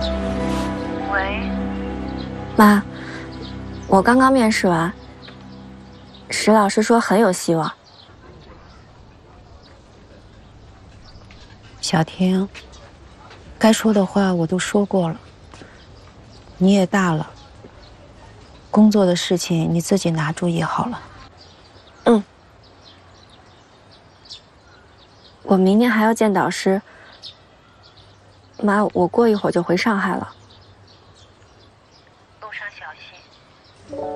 喂， 妈，我刚刚面试完，石老师说很有希望。 小婷，该说的话我都说过了。你也大了，工作的事情你自己拿主意好了。 嗯。我明年还要见导师。妈，我过一会儿就回上海了。